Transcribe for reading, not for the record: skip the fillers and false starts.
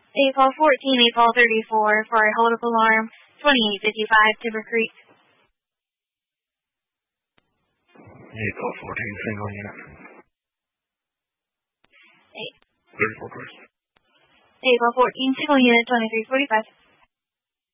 8 14, 8 34 for a hold up alarm, 2855 Timber Creek. 8 single unit. 34 please. 8 14, single unit, 2345.